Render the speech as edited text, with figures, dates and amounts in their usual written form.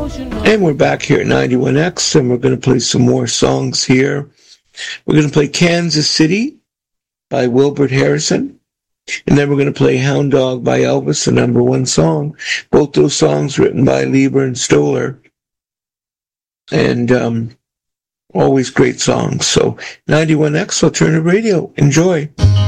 And we're back here at 91X, and we're going to play some more songs here. We're going to play Kansas City by Wilbert Harrison, and then we're going to play Hound Dog by Elvis, the number one song. Both those songs written by Leiber and Stoller, and always great songs. So 91X, alternative radio. Enjoy.